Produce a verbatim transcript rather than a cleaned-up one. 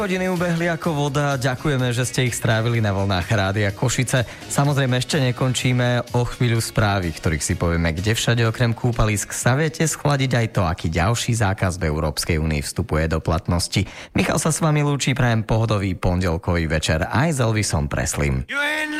Hodiny ubehli ako voda, ďakujeme, že ste ich strávili na vlnách Rádia Košice. Samozrejme ešte nekončíme, o chvíľu správy, ktorých si povieme, kde všade okrem kúpalisk sa viete schladiť, aj to, aký ďalší zákaz v Európskej únii vstupuje do platnosti. Michal sa s vami lúči, prajem pohodový pondelkový večer aj s Elvisom Preslim.